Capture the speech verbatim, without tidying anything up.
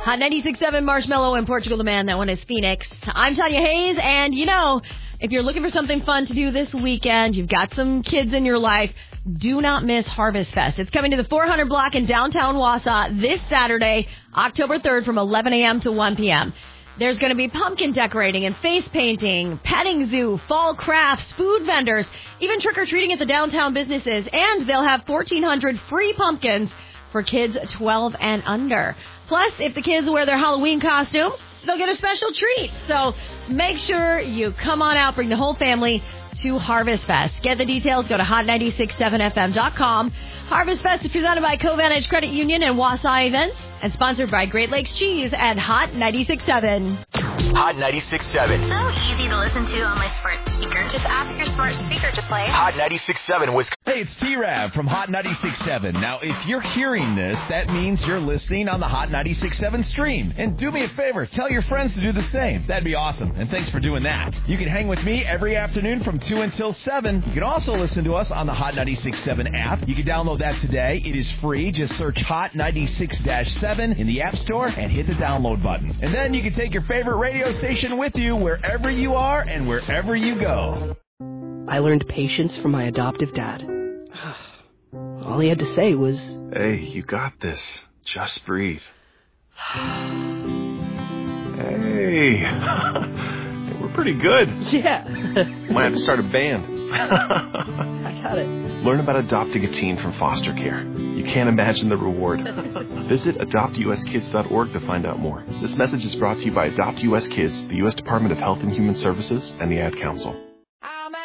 Hot ninety-six point seven Marshmallow and Portugal the Man. That one is Phoenix. I'm Tanya Hayes, and you know, if you're looking for something fun to do this weekend, you've got some kids in your life, do not miss Harvest Fest. It's coming to the four hundred block in downtown Wausau this Saturday, October third from eleven a.m. to one p.m. There's going to be pumpkin decorating and face painting, petting zoo, fall crafts, food vendors, even trick-or-treating at the downtown businesses, and they'll have fourteen hundred free pumpkins for kids twelve and under. Plus, if the kids wear their Halloween costume, they'll get a special treat. So make sure you come on out, bring the whole family to Harvest Fest. Get the details, go to hot nine six seven f m dot com. Harvest Fest is presented by Covantage Credit Union and Wausau Events and sponsored by Great Lakes Cheese and Hot ninety-six point seven. Hot ninety-six point seven. So easy to listen to on my smart speaker. Just ask your smart speaker to play. Hot ninety-six point seven was. Hey, it's T-Rav from Hot ninety-six point seven. Now, if you're hearing this, that means you're listening on the Hot ninety-six point seven stream. And do me a favor, tell your friends to do the same. That'd be awesome. And thanks for doing that. You can hang with me every afternoon from two until seven. You can also listen to us on the Hot ninety-six point seven app. You can download that today. It is free. Just search Hot ninety-six point seven in the App Store and hit the download button. And then you can take your favorite radio station with you wherever you are and wherever you go. I learned patience from my adoptive dad. All he had to say was, "Hey, you got this. Just breathe." Hey, we're pretty good. Yeah. Might have to start a band. I got it. Learn about adopting a teen from foster care. You can't imagine the reward. Visit adopt u s kids dot org to find out more. This message is brought to you by Adopt U S Kids, the U S Department of Health and Human Services, and the Ad Council.